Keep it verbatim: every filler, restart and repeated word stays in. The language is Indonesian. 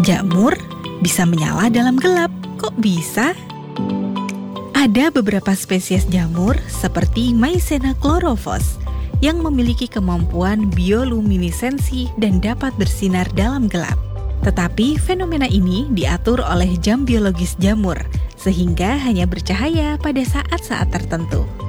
Jamur bisa menyala dalam gelap. Kok bisa? Ada beberapa spesies jamur seperti Mycena chlorophyllus yang memiliki kemampuan bioluminesensi dan dapat bersinar dalam gelap. Tetapi fenomena ini diatur oleh jam biologis jamur, sehingga hanya bercahaya pada saat-saat tertentu.